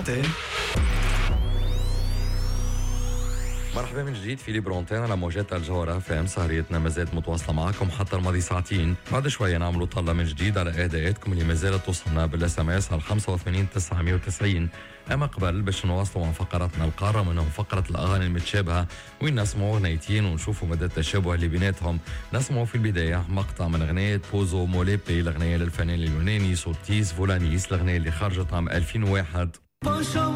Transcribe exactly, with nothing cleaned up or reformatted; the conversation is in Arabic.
برونتين. مرحبا من جديد في برونتين على موجات الجوهرة اف ام. سهريتنا ما زالت متواصلة معكم حتى الماضي ساعتين. بعد شوية نعملوا طلة من جديد على اهداءاتكم اللي ما زالت توصلنا بالاس ام اس على خمسة وثمانين تسعمية وتسعين. اما قبل باش نواصلوا مع فقراتنا القارة منهم فقرة الاغاني المتشابهة وين نسمعوا اغنيتين ونشوفوا مدى التشابه اللي بيناتهم. نسمعوا في البداية مقطع من اغنية بوزو موليبي، الاغنية للفنان اليوناني سولتيس فولانيس، الاغنية اللي خرجت عام ألفين وواحد.